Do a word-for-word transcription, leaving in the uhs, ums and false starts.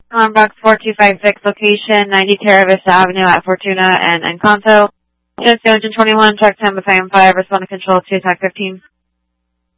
On box four two five six, location ninety Terra Vista Avenue at Fortuna and Encanto. Just engine twenty-one, check time with I M five, respond to control two, attack fifteen.